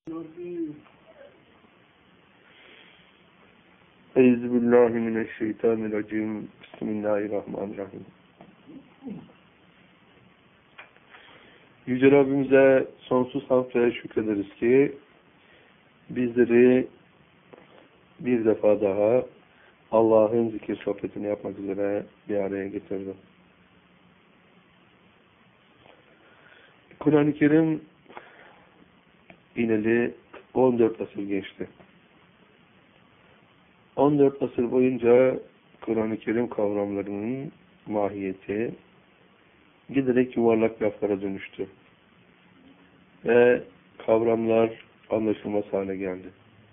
Euzubillahimineşşeytanirracim. Bismillahirrahmanirrahim. Yüce Rabbimize sonsuz hamd ve şükrederiz ki bizleri bir defa daha Allah'ın zikir sohbetini yapmak üzere bir araya getirdi. Kur'an-ı Kerim ineli 14 asır geçti. 14 asır boyunca Kur'an-ı Kerim kavramlarının mahiyeti giderek yuvarlak laflara dönüştü. Ve kavramlar anlaşılmaz hale geldi.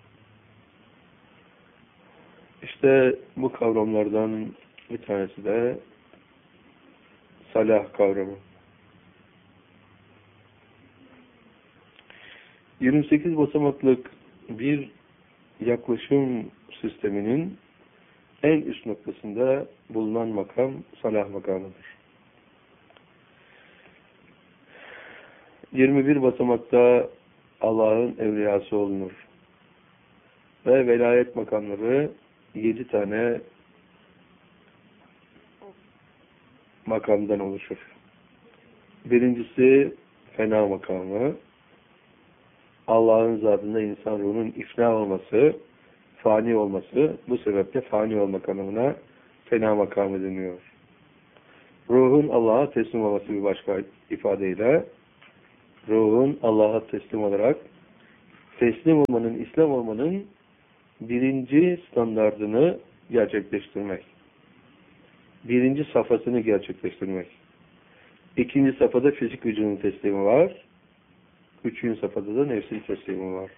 İşte bu kavramlardan bir tanesi de salah kavramı. 28 basamaklık bir yaklaşım sisteminin en üst noktasında bulunan makam salah makamıdır. 21 basamakta Allah'ın evliyası olunur. Ve velayet makamları 7 tane makamdan oluşur. Birincisi fena makamı. Allah'ın zatında insan ruhunun ifna olması, fani olması, bu sebeple fani olmak anlamına fena makamı deniyor. Ruhun Allah'a teslim olması bir başka ifadeyle, ruhun Allah'a teslim olarak, teslim olmanın, İslam olmanın birinci standardını gerçekleştirmek. Birinci safhasını gerçekleştirmek. İkinci safhada fizik gücünün teslimi var. Üçüncü safhada da nefsin teslimi var.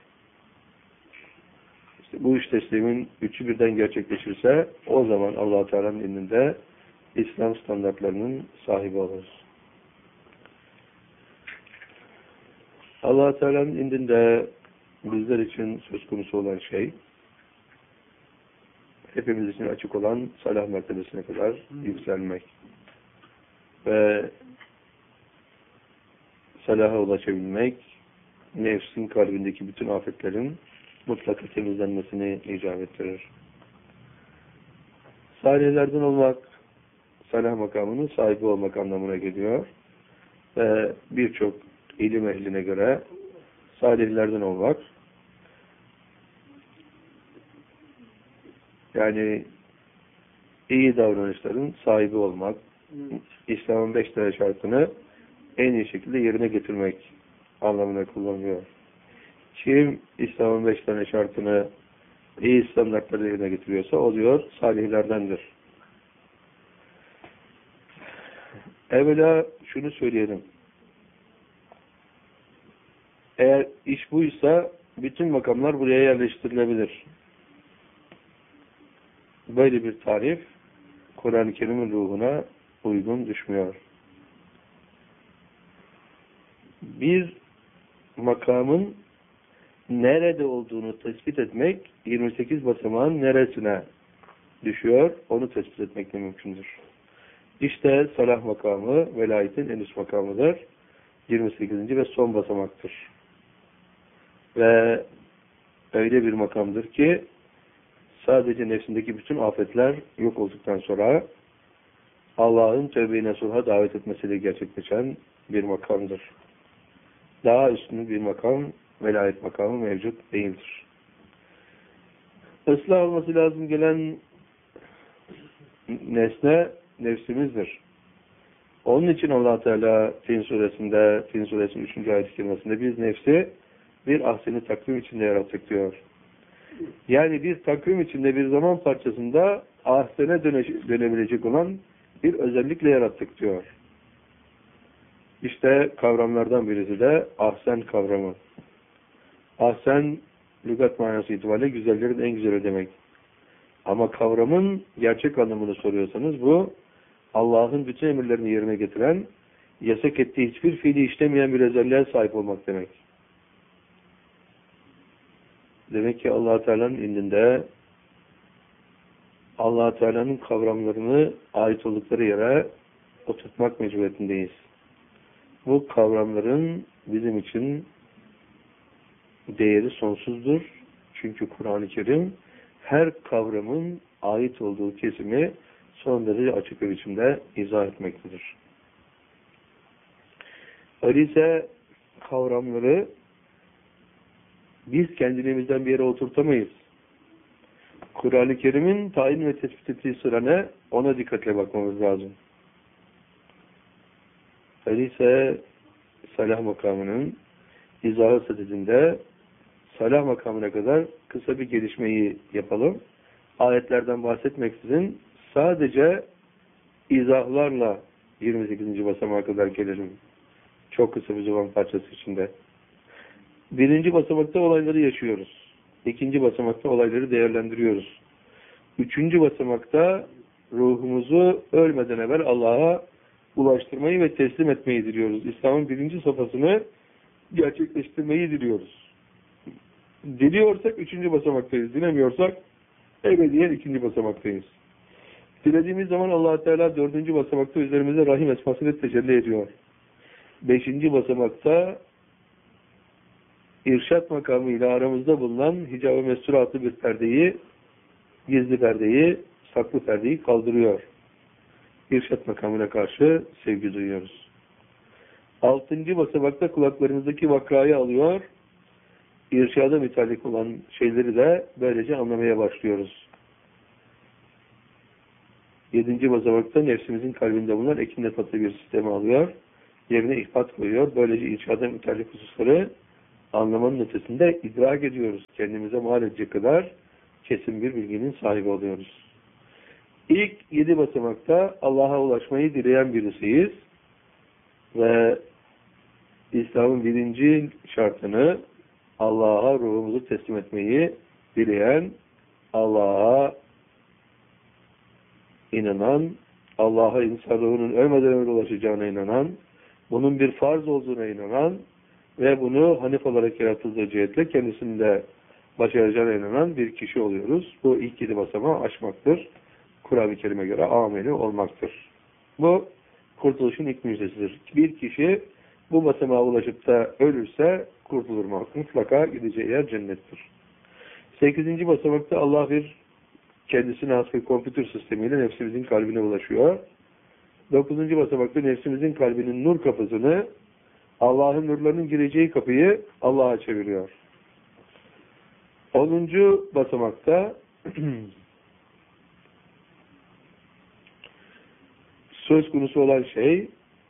İşte bu üç teslimin üçü birden gerçekleşirse o zaman Allah-u Teala'nın indinde İslam standartlarının sahibi oluruz. Allah-u Teala'nın indinde bizler için söz konusu olan şey, hepimiz için açık olan salah mertebesine kadar yükselmek ve salaha ulaşabilmek, nefsin kalbindeki bütün afetlerin mutlaka temizlenmesini icap ettirir. Salihlerden olmak, salah makamının sahibi olmak anlamına geliyor. Ve birçok ilim ehline göre salihlerden olmak, yani iyi davranışların sahibi olmak, İslam'ın 5 tane şartını en iyi şekilde yerine getirmek anlamına kullanılıyor. Kim İslam'ın 5 tane şartını iyi standartları yerine getiriyorsa o diyor salihlerdendir. Evvela şunu söyleyelim. Eğer iş buysa bütün makamlar buraya yerleştirilebilir. Böyle bir tarif Kur'an-ı Kerim'in ruhuna uygun düşmüyor. Bir makamın nerede olduğunu tespit etmek 28 basamağın neresine düşüyor onu tespit etmekle mümkündür. İşte salah makamı velayetin en üst makamıdır. 28. ve son basamaktır. Ve öyle bir makamdır ki sadece nefsindeki bütün afetler yok olduktan sonra Allah'ın tövbe-i nasuha davet etmesiyle gerçekleşen bir makamdır. Daha üstün bir makam, velayet makamı mevcut değildir. Islah olması lazım gelen nesne nefsimizdir. Onun için Allah Teala Tin suresinin 3. ayet-i kerimesinde biz nefsi bir ahsen-i takvim içinde yarattık diyor. Yani bir takvim içinde bir zaman parçasında ahsene dönebilecek olan bir özellikle yarattık diyor. İşte kavramlardan birisi de ahsen kavramı. Ahsen lügat manası itibariyle güzellerin en güzeli demek. Ama kavramın gerçek anlamını soruyorsanız bu Allah'ın bütün emirlerini yerine getiren, yasak ettiği hiçbir fiili işlemeyen bir özelliğe sahip olmak demek. Demek ki Allah-u Teala'nın indinde Allah-u Teala'nın kavramlarını ait oldukları yere oturtmak mecburiyetindeyiz. bu kavramların bizim için değeri sonsuzdur. Çünkü Kur'an-ı Kerim her kavramın ait olduğu kesimi son derece açık bir biçimde izah etmektedir. Öyleyse kavramları biz kendiliğimizden bir yere oturtamayız. Kur'an-ı Kerim'in tayin ve tespit ettiği sıra ne? Ona dikkatle bakmamız lazım. Öyleyse salah makamının izahı sadedinde salah makamına kadar kısa bir gelişmeyi yapalım. Ayetlerden bahsetmeksizin sadece izahlarla 28. basamağa kadar gelelim. Çok kısa bir zaman parçası içinde. Birinci basamakta olayları yaşıyoruz. İkinci basamakta olayları değerlendiriyoruz. Üçüncü basamakta ruhumuzu ölmeden evvel Allah'a ulaştırmayı ve teslim etmeyi diliyoruz. İslam'ın birinci safhasını gerçekleştirmeyi diliyoruz. Diliyorsak üçüncü basamaktayız. Dilemiyorsak ebediyen ikinci basamaktayız. Dilediğimiz zaman Allah Teala dördüncü basamakta üzerimize rahim esmasıyla tecelli ediyor. Beşinci basamakta irşat makamıyla aramızda bulunan hicab-ı mesturatı bir perdeyi, gizli perdeyi, saklı perdeyi kaldırıyor. İrşat makamına karşı sevgi duyuyoruz. Altıncı basamakta kulaklarımızdaki vakrayı alıyor, irşada müteallik olan şeyleri de böylece anlamaya başlıyoruz. Yedinci basamakta nefsimizin kalbinde bulunan ekinle tatlı bir sistemi alıyor, yerine ihbat koyuyor. Böylece irşada müteallik hususları anlamanın ötesinde idrak ediyoruz. Kendimize mal edecek kadar kesin bir bilginin sahibi oluyoruz. İlk 7 basamakta Allah'a ulaşmayı dileyen birisiyiz. Ve İslam'ın birinci şartını Allah'a ruhumuzu teslim etmeyi dileyen, Allah'a inanan, Allah'a insan ruhunun ölmeden önce ulaşacağına inanan, bunun bir farz olduğuna inanan ve bunu hanif olarak yaratıldığı cihetle kendisinde başaracağına inanan bir kişi oluyoruz. Bu ilk 7 basamağı aşmaktır. Kur'an-ı Kerim'e göre ameli olmaktır. Bu kurtuluşun ilk müjdesidir. Bir kişi bu basamağa ulaşıp da ölürse kurtulur mu? Mutlaka gideceği yer cennettir. 8. basamakta Allah bir kendisine has bir kompütür sistemiyle nefsimizin kalbine ulaşıyor. 9. basamakta nefsimizin kalbinin nur kapısını, Allah'ın nurlarının gireceği kapıyı Allah'a çeviriyor. 10. basamakta söz konusu olan şey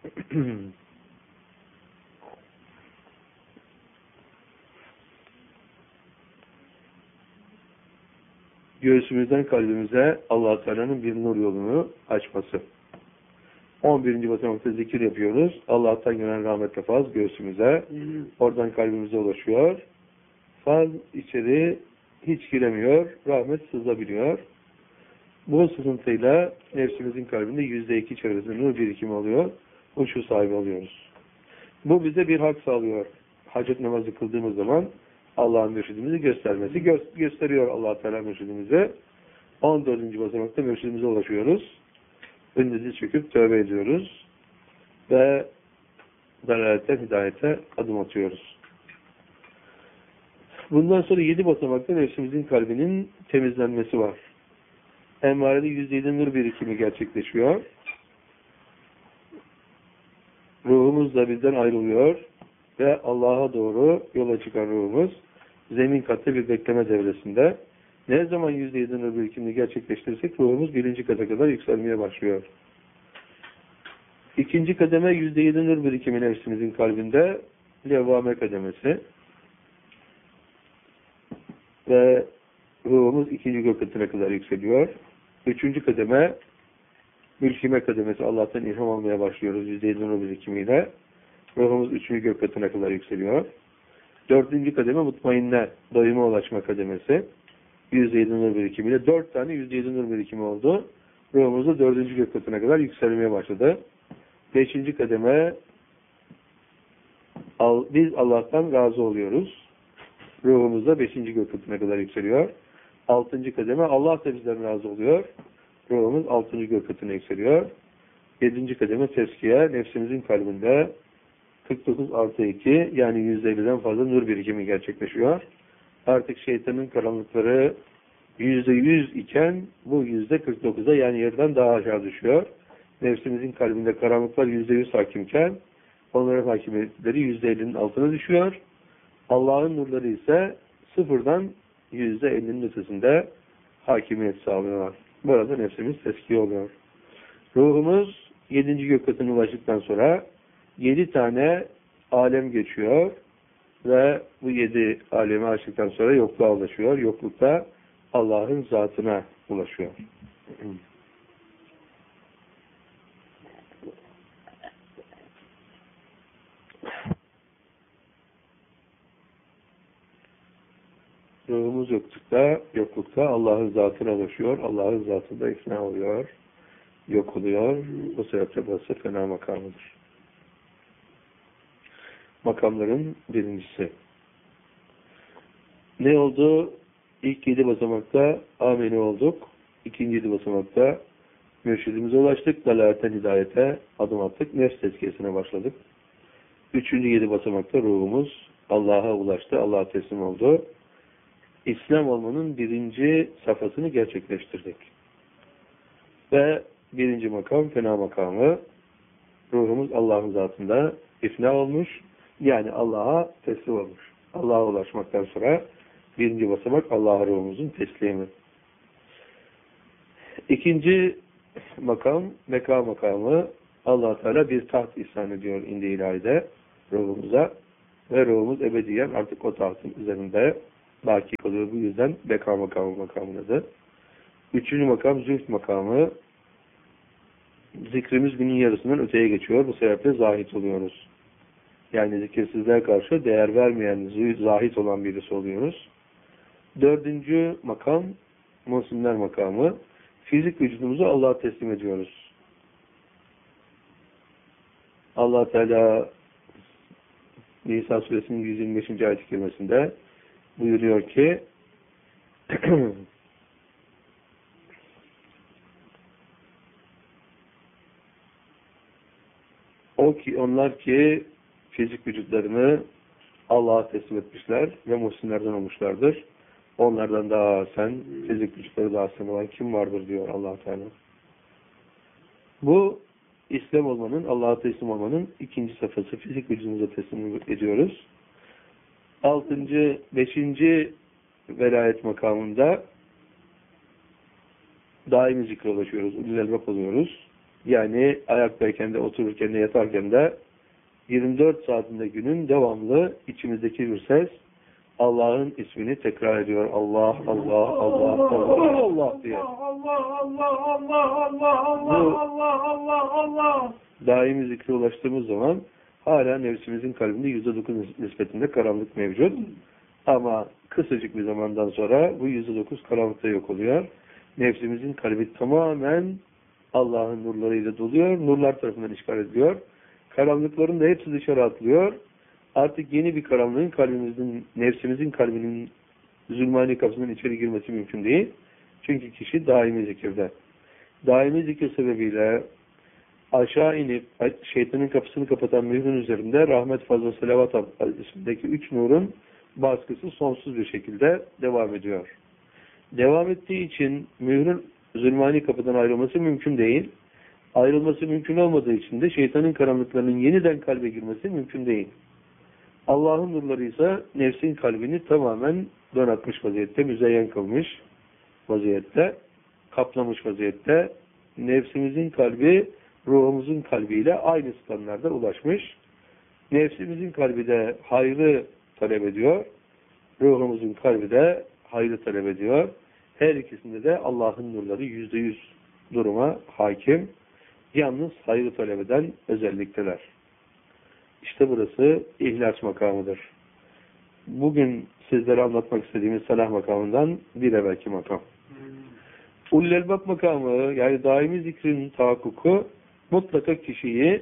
göğsümüzden kalbimize Allah Teala'nın bir nur yolunu açması. 11. basamakta zikir yapıyoruz. Allah'tan gelen rahmetle faz göğsümüze, oradan kalbimize ulaşıyor. Faz içeri hiç giremiyor, rahmet sızabiliyor. Bu sızıntıyla nefsimizin kalbinde %2 çevresinde nur birikimi oluyor. Huşu sahibi oluyoruz. Bu bize bir hak sağlıyor. Hacet namazı kıldığımız zaman Allah'ın mürşidimizi göstermesi. Gösteriyor Allah Teala mürşidimize. 14. basamakta mürşidimize ulaşıyoruz. Önünüzü çöküp tövbe ediyoruz. Ve dalaletten hidayete adım atıyoruz. Bundan sonra 7 basamakta nefsimizin kalbinin temizlenmesi var. Emmarede %7 nur birikimi gerçekleşiyor. Ruhumuz da bizden ayrılıyor ve Allah'a doğru yola çıkan ruhumuz zemin katta bir bekleme devresinde. Ne zaman %7 nur birikimini gerçekleştirirsek ruhumuz 1. kata kadar yükselmeye başlıyor. 2. kademe %7 nur birikimi nefsimizin kalbinde levvame kademesi ve ruhumuz 2. gök katına kadar yükseliyor. 3. kademe mülkime kademesi, Allah'tan ilham almaya başlıyoruz %7 nur birikimiyle. Ruhumuz 3. gök katına kadar yükseliyor. 4. kademe mutmainne, doyuma ulaşma kademesi. %7 nur birikimiyle. 4 tane %7 nur birikimi oldu. Ruhumuz da 4. gök katına kadar yükselmeye başladı. 5. kademe biz Allah'tan razı oluyoruz. Ruhumuz da 5. gök katına kadar yükseliyor. 6. kademe Allah da bizden razı oluyor. Ruhumuz 6. gök katına yükseliyor. 7. kademe tezkiye, nefsimizin kalbinde 49 artı 2 yani %50'den fazla nur birikimi gerçekleşiyor. Artık şeytanın karanlıkları %100 iken bu %49'a yani yarıdan daha aşağı düşüyor. Nefsimizin kalbinde karanlıklar %100 hakimken onların hakimiyetleri %50'nin altına düşüyor. Allah'ın nurları ise sıfırdan %50'nin ötesinde hakimiyet sağlıyorlar. Burada nefsimiz teskiye oluyor. Ruhumuz 7. gök katına ulaştıktan sonra 7 tane alem geçiyor ve bu 7 alemi aştıktan sonra yokluğa ulaşıyor. Yoklukta Allah'ın zatına ulaşıyor. Ruhumuz yoklukta Allah'ın zatına ulaşıyor. Allah'ın zatında ifna oluyor, yok oluyor. Bu sebeple burası fena makamıdır. Makamların birincisi. Ne oldu? İlk 7 basamakta ameni olduk. İkinci 7 basamakta mürşidimize ulaştık. Dalaletten hidayete adım attık. Nefs tezkiyesine başladık. 3. 7 basamakta ruhumuz Allah'a ulaştı. Allah'a teslim oldu. İslam olmanın birinci safhasını gerçekleştirdik. Ve birinci makam fena makamı. Ruhumuz Allah'ın zatında ifna olmuş. Yani Allah'a teslim olmuş. Allah'a ulaşmaktan sonra birinci basamak Allah'a ruhumuzun teslimi. İkinci makam, Mekka makamı. Allah Teala bir taht ihsan ediyor indi ilahide ruhumuza. Ve ruhumuz ebediyen artık o tahtın üzerinde baki kalıyor. Bu yüzden Mekka makamı makamınadır. Üçüncü makam zühd makamı. Zikrimiz günün yarısından öteye geçiyor. Bu sebeple zahit oluyoruz. Yani zikirsizliğe karşı değer vermeyen, zahit olan birisi oluyoruz. Dördüncü makam, muhsinler makamı. Fizik vücudumuzu Allah'a teslim ediyoruz. Allah Teala Nisa suresinin 125. ayet-i kerimesinde buyuruyor ki onlar ki fizik vücutlarını Allah'a teslim etmişler ve muhsinlerden olmuşlardır. Onlardan daha sen, fizik vücutları daha sen olan kim vardır diyor Allah Teala. Bu İslam olmanın, Allah'a teslim olmanın ikinci safhası. Fizik vücudumuza teslim ediyoruz. 5. velayet makamında daimi zikre ulaşıyoruz. Ulul elbap oluyoruz. Yani ayaktayken de, otururken de, yatarken de 24 saatinde günün devamlı içimizdeki bir ses Allah'ın ismini tekrar ediyor. Allah, Allah, Allah, Allah, Allah diye. Allah, Allah, Allah, Allah, Allah, Allah, Allah, Allah. Daimi zikre ulaştığımız zaman hala nefsimizin kalbinde %9 nispetinde karanlık mevcut. Ama kısacık bir zamandan sonra bu %9 karanlıkta yok oluyor. Nefsimizin kalbi tamamen Allah'ın nurlarıyla doluyor. Nurlar tarafından işgal ediliyor. Karanlıkların da hepsi dışarı atılıyor. Artık yeni bir karanlığın kalbimizin, nefsimizin kalbinin zulmani kapısından içeri girmesi mümkün değil. Çünkü kişi daimi zikirde. Daimi zikir sebebiyle aşağı inip şeytanın kapısını kapatan mührün üzerinde rahmet fazla selavat ismindeki 3 nurun baskısı sonsuz bir şekilde devam ediyor. Devam ettiği için mührün zulmani kapıdan ayrılması mümkün değil. Ayrılması mümkün olmadığı için de şeytanın karanlıklarının yeniden kalbe girmesi mümkün değil. Allah'ın nurları ise nefsin kalbini tamamen donatmış vaziyette, müzeyyen kılmış vaziyette, kaplamış vaziyette. Nefsimizin kalbi, ruhumuzun kalbiyle aynı standarda ulaşmış. Nefsimizin kalbi de hayrı talep ediyor, ruhumuzun kalbi de hayrı talep ediyor. Her ikisinde de Allah'ın nurları %100 duruma hakim. Yalnız hayrı talep eden özellikteler. İşte burası ihlas makamıdır. Bugün sizlere anlatmak istediğimiz salah makamından bir evvelki makam. Ulul elbab makamı, yani daimi zikrin tahakkuku mutlaka kişiyi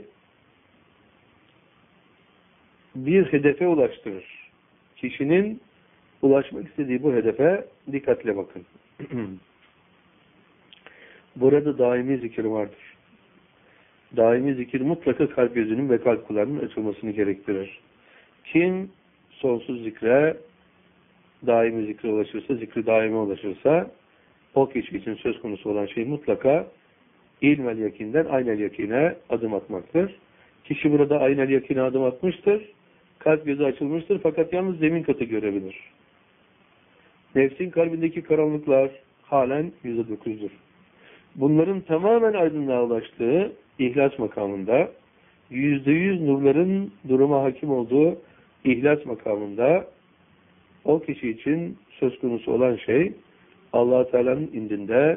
bir hedefe ulaştırır. Kişinin ulaşmak istediği bu hedefe dikkatle bakın. Burada daimi zikir vardır. daimi zikir mutlaka kalp gözünün ve kalp kulağının açılmasını gerektirir. Kim sonsuz zikre, daimi zikre ulaşırsa, zikri daime ulaşırsa, o kişi için söz konusu olan şey mutlaka ilmel yakinden aynel yakine adım atmaktır. Kişi burada aynel yakine adım atmıştır. Kalp gözü açılmıştır fakat yalnız zemin katı görebilir. Nefsin kalbindeki karanlıklar halen %9'dur. Bunların tamamen aydınlığa ulaştığı ihlas makamında, %100 nurların duruma hakim olduğu ihlas makamında o kişi için söz konusu olan şey Allah-u Teala'nın indinde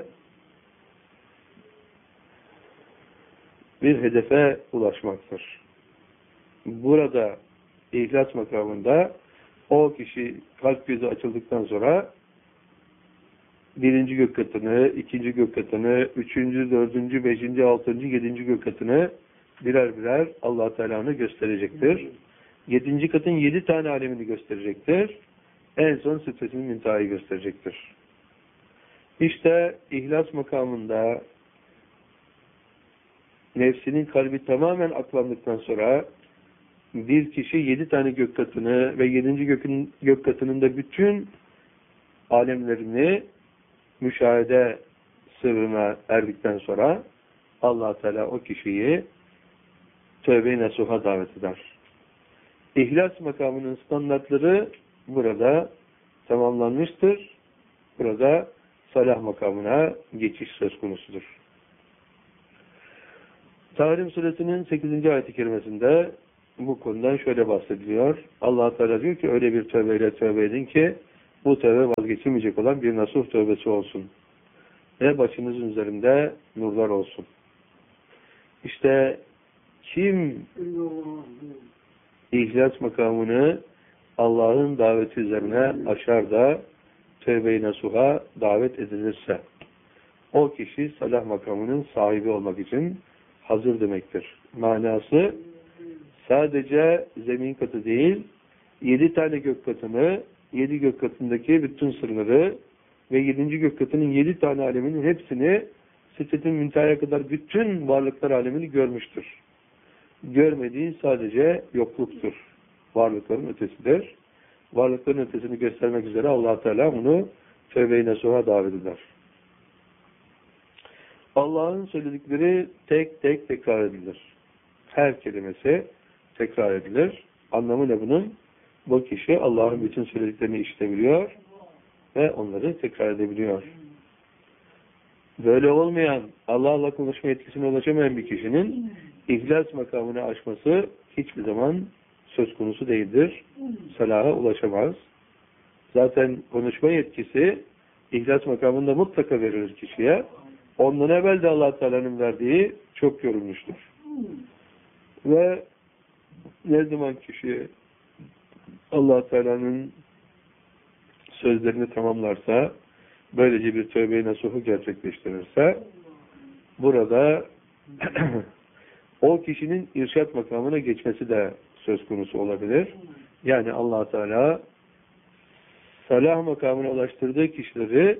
bir hedefe ulaşmaktır. Burada ihlas makamında o kişi kalp gözü açıldıktan sonra birinci gök katını, ikinci gök katını, üçüncü, dördüncü, beşinci, altıncı, yedinci gök katını birer birer Allah-u Teala'nı gösterecektir. Yedinci katın 7 tane alemini gösterecektir. En son Sidret-i Münteha'yı gösterecektir. İşte ihlas makamında nefsinin kalbi tamamen aklandıktan sonra bir kişi 7 tane gök katını ve 7. gök katının da bütün alemlerini müşahede sırrına erdikten sonra Allah Teala o kişiyi tövbe-i nasuha davet eder. İhlas makamının standartları burada tamamlanmıştır. Burada salah makamına geçiş söz konusudur. Tahrim suresinin 8. ayet-i kerimesinde bu konudan şöyle bahsediliyor. Allah Teala diyor ki öyle bir tövbeyle tövbe edin ki bu tövbe vazgeçilmeyecek olan bir nasuh tövbesi olsun. Ve başınızın üzerinde nurlar olsun. İşte kim ihlas makamını Allah'ın daveti üzerine aşar da tövbe-i nasuha davet edilirse o kişi salah makamının sahibi olmak için hazır demektir. Manası sadece zemin katı değil, 7 tane gök katını, 7 gök katındaki bütün sırları ve 7. gök katının 7 tane aleminin hepsini Sidret-i Münteha'ya kadar bütün varlıklar alemini görmüştür. Görmediği sadece yokluktur. Varlıkların ötesidir. Varlıkların ötesini göstermek üzere Allah Teala onu tövbe-i nasuha davet eder. Allah'ın söyledikleri tek tek tekrar edilir. Her kelimesi tekrar edilir. Anlamı ne bunun? Bu kişi Allah'ın bütün söylediklerini işitebiliyor ve onları tekrar edebiliyor. Böyle olmayan, Allah'la konuşma yetkisine ulaşamayan bir kişinin ihlas makamını aşması hiçbir zaman söz konusu değildir. Salaha ulaşamaz. Zaten konuşma yetkisi ihlas makamında mutlaka verilir kişiye. Ondan evvel de Allah Teala'nın verdiği çok görülmüştür. Ve ne zaman kişi Allah Teala'nın sözlerini tamamlarsa, böylece bir tövbe-i nasuhu gerçekleştirirse, burada o kişinin irşat makamına geçmesi de söz konusu olabilir. Yani Allah Teala salah makamına ulaştırdığı kişileri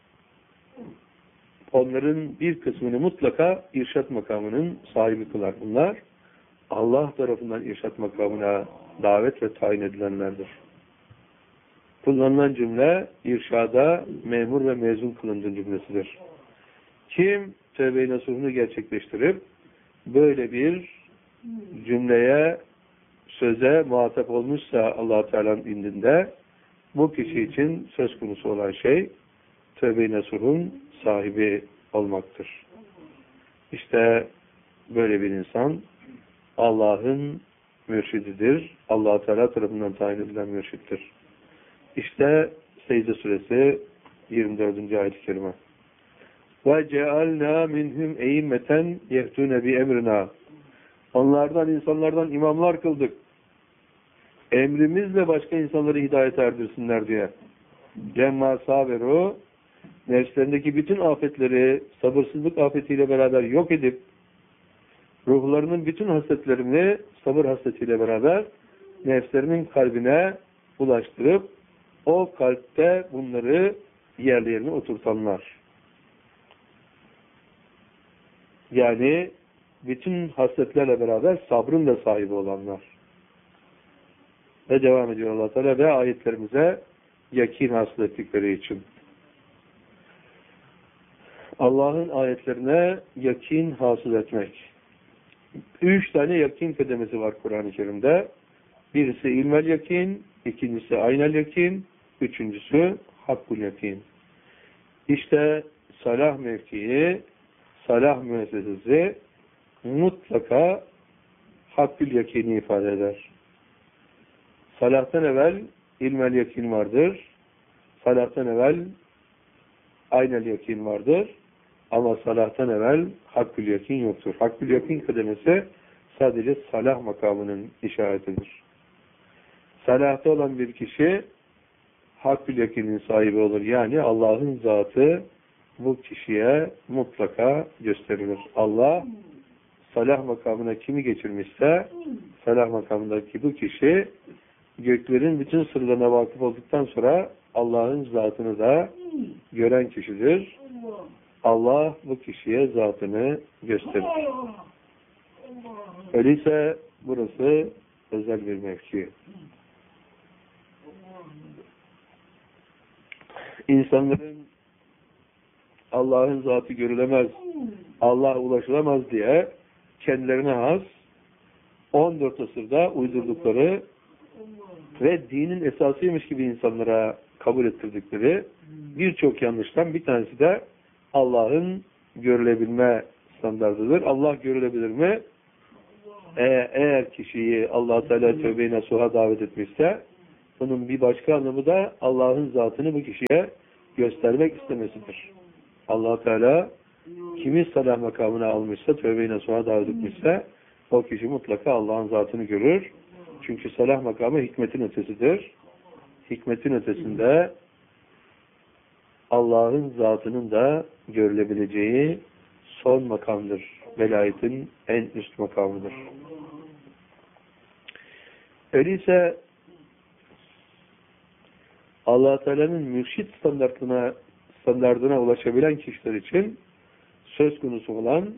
onların bir kısmını mutlaka irşat makamının sahibi kılar. Bunlar Allah tarafından irşat makamına davet ve tayin edilenlerdir. Kullanılan cümle irşada memur ve mezun kılındığı cümlesidir. Kim tövbe-i nasuhunu gerçekleştirip böyle bir cümleye, söze muhatap olmuşsa Allah Teala'nın indinde bu kişi için söz konusu olan şey tövbe-i nasuhun sahibi olmaktır. İşte böyle bir insan Allah'ın mürşididir. Allah Teala tarafından tayin edilen mürşittir. İşte Secde Suresi 24. ayet-i kerime. وَجَعَلْنَا مِنْهُمْ اَيِّمَّةً يَهْتُونَ بِاَمْرِنَا Onlardan, insanlardan imamlar kıldık. Emrimizle başka insanları hidayete erdirsinler diye. Lemma saberu nefslerindeki bütün afetleri sabırsızlık afetiyle beraber yok edip ruhlarının bütün hasletlerini sabır hasletiyle beraber nefslerinin kalbine ulaştırıp o kalpte bunları yerli yerine oturtanlar. Yani bütün hasletlerle beraber sabrın da sahibi olanlar. Ve devam ediyor Allah Teala ve ayetlerimize yakin hasıl ettikleri için. Allah'ın ayetlerine yakin hasıl etmek. 3 tane yakin kademesi var Kur'an-ı Kerim'de. Birisi ilmel yakin, ikincisi aynel yakin, üçüncüsü hakkul yakin. İşte salah mevkii, salah müessesesi mutlaka hakkul yakini ifade eder. Salahtan evvel ilmel yakin vardır. Salahtan evvel aynel yakin vardır. Ama salahtan evvel hakkul yakin yoktur. Hakkul yakin kademesi sadece salah makamının işaretidir. Salahta olan bir kişi hakkul yakinin sahibi olur. Yani Allah'ın zatı bu kişiye mutlaka gösterilir. Allah salah makamına kimi geçirmişse salah makamındaki bu kişi göklerin bütün sırlarına vakıf olduktan sonra Allah'ın zatını da gören kişidir. Allah bu kişiye zatını gösterir. Öyleyse burası özel bir mevki. İnsanların Allah'ın zatı görülemez, Allah'a ulaşılamaz diye kendilerine has 14 asırda uydurdukları ve dinin esasıymış gibi insanlara kabul ettirdikleri birçok yanlıştan bir tanesi de Allah'ın görülebilme standartıdır. Allah görülebilir mi? Eğer kişiyi Allah Teala tövbe-i nasuha davet etmişse bunun bir başka anlamı da Allah'ın zatını bu kişiye göstermek istemesidir. Allah Teala kimi salah makamına almışsa, tövbe-i nasuha davet etmişse o kişi mutlaka Allah'ın zatını görür. Çünkü salah makamı hikmetin ötesidir. Hikmetin ötesinde Allah'ın zatının da görülebileceği son makamdır. Velayetin en üst makamıdır. Öyleyse Allah Teala'nın mürşit standartına ulaşabilen kişiler için söz konusu olan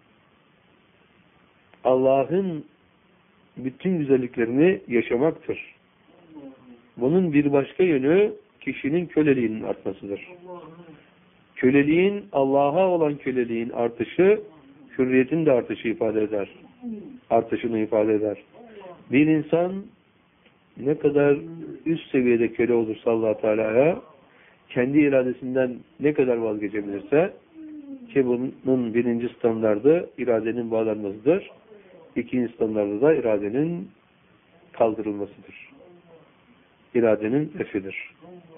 Allah'ın bütün güzelliklerini yaşamaktır. Bunun bir başka yönü kişinin köleliğinin artmasıdır. Köleliğin, Allah'a olan köleliğin artışı, hürriyetin de artışı ifade eder. Artışını ifade eder. Bir insan ne kadar üst seviyede köle olursa Allah Teala'ya, kendi iradesinden ne kadar vazgeçebilirse, ki bunun birinci standardı iradenin bağlanmasıdır. İkinci standardı da iradenin kaldırılmasıdır. İradenin refidir.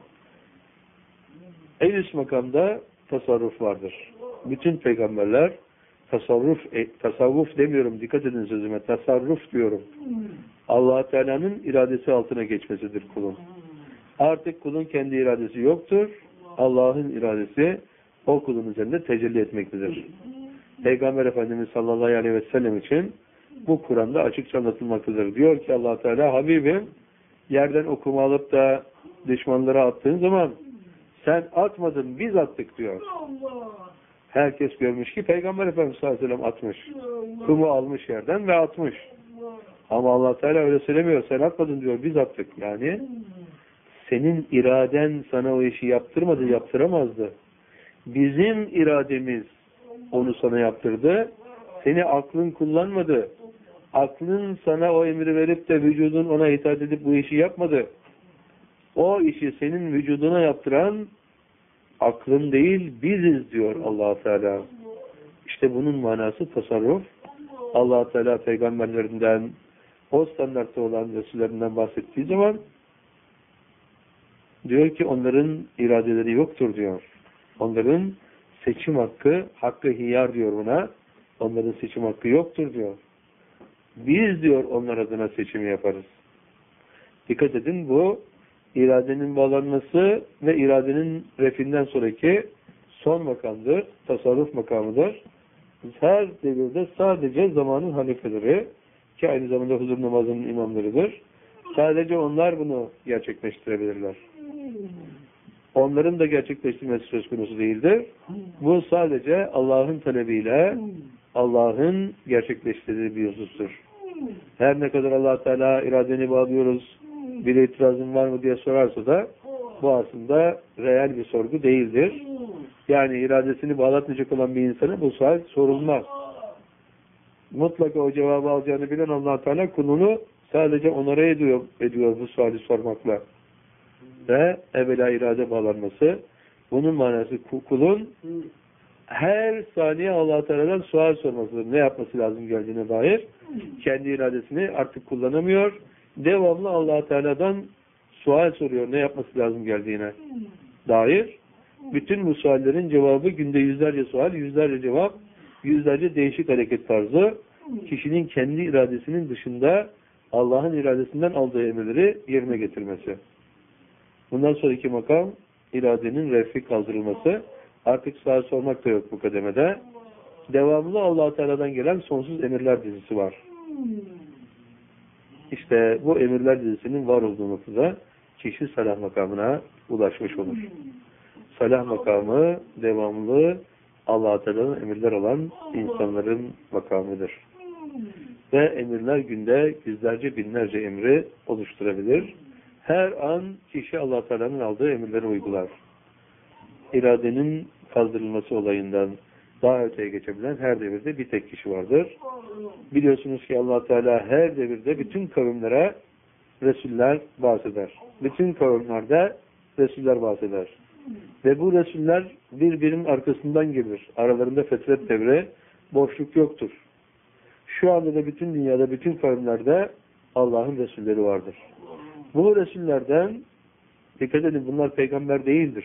En üst makamda tasarruf vardır. Bütün peygamberler tasavvuf demiyorum, dikkat edin sözüme, tasarruf diyorum. Allah Teala'nın iradesi altına geçmesidir kulun. Artık kulun kendi iradesi yoktur. Allah'ın iradesi o kulun üzerinde tecelli etmektedir. Peygamber Efendimiz sallallahu aleyhi ve sellem için bu Kur'an'da açıkça anlatılmaktadır. Diyor ki Allah Teala, Habibim, yerden okuma alıp da düşmanlara attığın zaman sen atmadın, biz attık diyor. Herkes görmüş ki Peygamber Efendimiz sallallahu aleyhi ve sellem atmış. Kumu almış yerden ve atmış. Ama Allah Teala öyle söylemiyor. Sen atmadın diyor, biz attık. Yani senin iraden sana o işi yaptırmadı, yaptıramazdı. Bizim irademiz onu sana yaptırdı. Seni aklın kullanmadı. Aklın sana o emri verip de vücudun ona itaat edip bu işi yapmadı. O işi senin vücuduna yaptıran aklın değil, biziz diyor Allah Teala. İşte bunun manası tasarruf. Allah Teala peygamberlerinden, o standartta olan Resullerinden bahsettiği zaman diyor ki onların iradeleri yoktur diyor. Onların seçim hakkı hiyar diyor buna. Onların seçim hakkı yoktur diyor. Biz diyor onlar adına seçimi yaparız. Dikkat edin, bu iradenin bağlanması ve iradenin refinden sonraki son makamdır. Tasarruf makamıdır. Her devirde sadece zamanın halifeleri ki aynı zamanda huzur namazının imamlarıdır. Sadece onlar bunu gerçekleştirebilirler. Onların da gerçekleştirmesi söz konusu değildir. Bu sadece Allah'ın talebiyle Allah'ın gerçekleştirdiği bir husustur. Her ne kadar Allah Teala iradeni bağlıyoruz, bir itirazın var mı diye sorarsa da bu aslında reel bir sorgu değildir. Yani iradesini bağlatmayacak olan bir insana bu sual sorulmaz. Mutlaka o cevabı alacağını bilen Allah Teala kulunu sadece onara ediyor bu suali sormakla. Ve evvela irade bağlanması. Bunun manası kulun her saniye Allah Teala'dan sual sormasıdır. Ne yapması lazım geldiğine dair. Kendi iradesini artık kullanamıyor. Devamlı Allah Teala'dan sual soruyor. Ne yapması lazım geldiğine dair. Bütün bu suallerin cevabı günde yüzlerce sual, yüzlerce cevap, yüzlerce değişik hareket tarzı. Kişinin kendi iradesinin dışında Allah'ın iradesinden aldığı emirleri yerine getirmesi. Bundan sonraki makam iradenin refik kaldırılması. Artık sual sormak da yok bu kademede. Devamlı Allah Teala'dan gelen sonsuz emirler dizisi var. İşte bu emirler dizisinin var olduğu noktada kişi salah makamına ulaşmış olur. Salah makamı devamlı Allah Teala'nın emirler olan insanların makamıdır. Ve emirler günde yüzlerce binlerce emri oluşturabilir. Her an kişi Allah Teala'nın aldığı emirleri uygular. İradenin kaldırılması olayından daha öteye geçebilen her devirde bir tek kişi vardır. Biliyorsunuz ki Allah Teala her devirde bütün kavimlere Resuller bahseder. Bütün kavimlerde Resuller bahseder. Ve bu Resuller birbirinin arkasından gelir. Aralarında fetret devri, boşluk yoktur. Şu anda da bütün dünyada, bütün kavimlerde Allah'ın Resulleri vardır. Bu Resullerden, dikkat edin bunlar peygamber değildir.